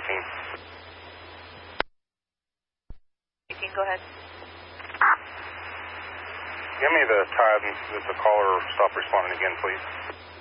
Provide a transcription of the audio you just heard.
18, go ahead. Give me the time that the caller stopped responding again, please.